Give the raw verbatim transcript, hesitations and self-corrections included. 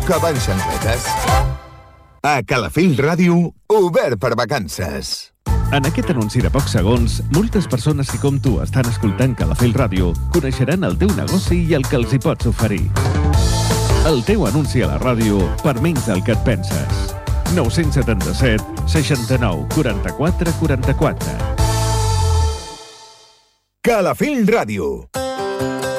que van xancletes. A Calafell Ràdio, obert per vacances. En aquest anunci de pocs segons, moltes persones que com tu estan escoltant Calafell Ràdio coneixeran el teu negoci i el que els hi pots oferir. El teu anunci a la ràdio per menys del que et penses. nou set set, seixanta-nou, quaranta-quatre, quaranta-quatre. Calafell Ràdio.